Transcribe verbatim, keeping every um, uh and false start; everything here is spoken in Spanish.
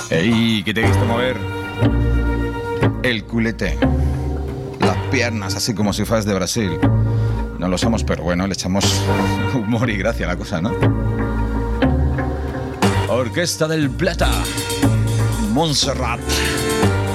Ey, ¿qué te he visto mover? El culete. Las piernas, así como si fueras de Brasil. No lo somos, pero bueno, le echamos humor y gracia a la cosa, ¿no? Orquesta del Plata. Montserrat.